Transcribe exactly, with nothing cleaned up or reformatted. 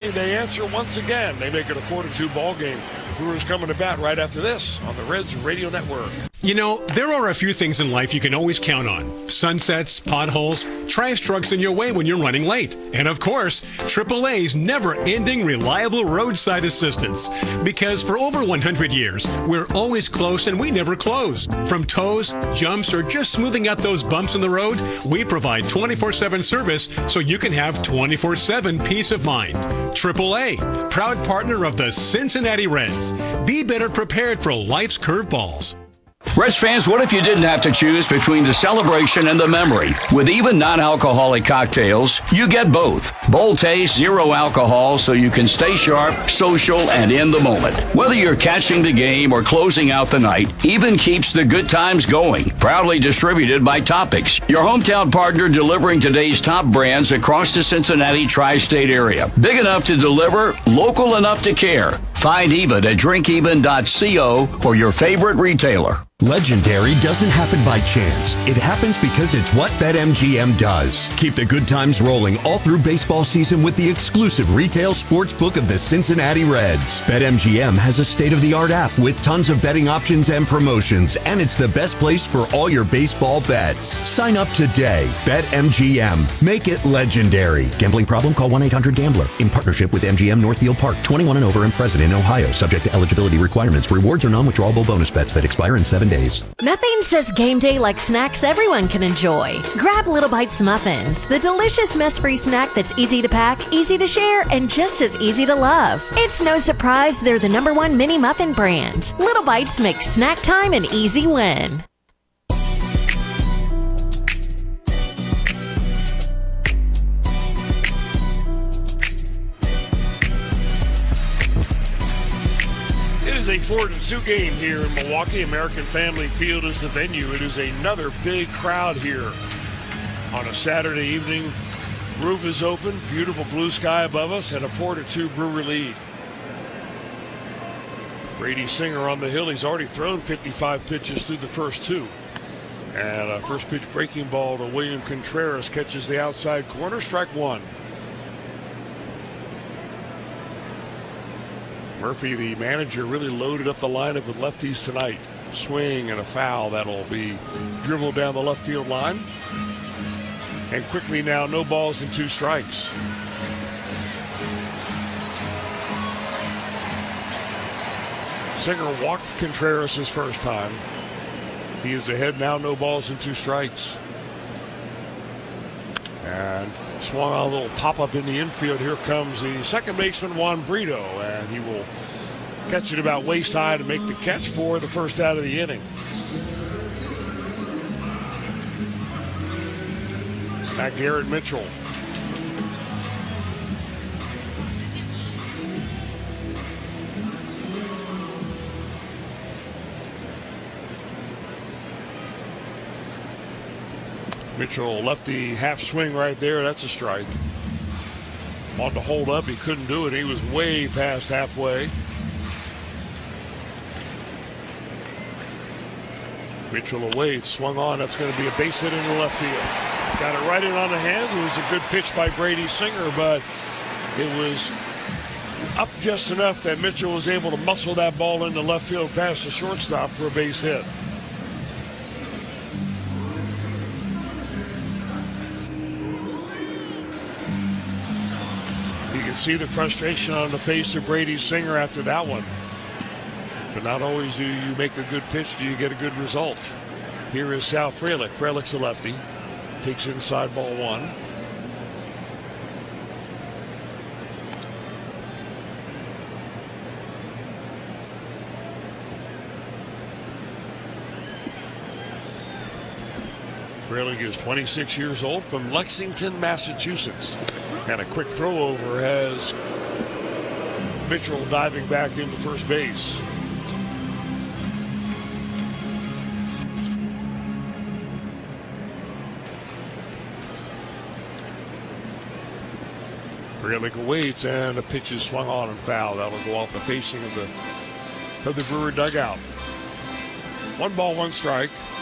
Brewing, they answer once again. They make it a four to two ball game. Brewers coming to bat right after this on the Reds Radio Network. You know, there are a few things in life you can always count on. Sunsets, potholes, trash trucks in your way when you're running late. And of course, triple A's never-ending reliable roadside assistance. Because for over one hundred years, we're always close and we never close. From tows, jumps, or just smoothing out those bumps in the road, we provide twenty-four seven service so you can have twenty-four seven peace of mind. triple A, proud partner of the Cincinnati Reds. Be better prepared for life's curveballs. Reds fans, what if you didn't have to choose between the celebration and the memory? With even non-alcoholic cocktails, you get both. Bold taste, zero alcohol, so you can stay sharp, social, and in the moment. Whether you're catching the game or closing out the night, Even keeps the good times going. Proudly distributed by Topics, your hometown partner delivering today's top brands across the Cincinnati tri-state area. Big enough to deliver, local enough to care. Find Even at drink even dot co or your favorite retailer. Legendary doesn't happen by chance. It happens because it's what BetMGM does. Keep the good times rolling all through baseball season with the exclusive retail sports book of the Cincinnati Reds. BetMGM has a state-of-the-art app with tons of betting options and promotions, and it's the best place for all your baseball bets. Sign up today. BetMGM. Make it legendary. Gambling problem? Call one eight hundred gambler. In partnership with M G M Northfield Park, twenty-one and over and present in Ohio, subject to eligibility requirements. Rewards are non-withdrawable bonus bets that expire in seven days. Nothing says game day like snacks everyone can enjoy. Grab Little Bites Muffins, the delicious mess-free snack that's easy to pack, easy to share, and just as easy to love. It's no surprise they're the number one mini muffin brand. Little Bites make snack time an easy win. It is a four to two game here in Milwaukee. American Family Field is the venue. It is another big crowd here on a Saturday evening. Roof is open, beautiful blue sky above us, and a four to two Brewer lead. Brady Singer on the hill. He's already thrown fifty-five pitches through the first two. And a first pitch breaking ball to William Contreras, catches the outside corner, strike one. Murphy, the manager, really loaded up the lineup with lefties tonight. Swing and a foul that'll be dribbled down the left field line. And quickly now, no balls and two strikes. Singer walked Contreras his first time. He is ahead now, no balls and two strikes. And swung on a little pop-up in the infield. Here comes the second baseman, Juan Brito, and he will catch it about waist high to make the catch for the first out of the inning. Back Garrett Mitchell. Mitchell lefty half swing right there. That's a strike. Wanted to hold up. He couldn't do it. He was way past halfway. Mitchell away. Swung on. That's going to be a base hit into left field. Got it right in on the hands. It was a good pitch by Brady Singer, but it was up just enough that Mitchell was able to muscle that ball into left field past the shortstop for a base hit. See the frustration on the face of Brady Singer after that one. But not always do you make a good pitch, do you get a good result. Here is Sal Frelick. Frelick's a lefty. Takes inside ball one. Frelick is twenty-six years old, from Lexington, Massachusetts. And a quick throw over has Mitchell diving back into first base. Frelick waits, and a pitch is swung on and foul. That'll go off the facing of the of the Brewer dugout. One ball, one strike.